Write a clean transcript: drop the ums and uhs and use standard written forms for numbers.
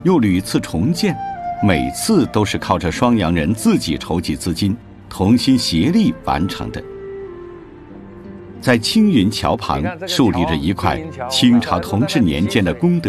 又屡次重建，每次都是靠着双阳人自己筹集资金，同心协力完成的。在青云桥旁树立着一块清朝同治年间的功德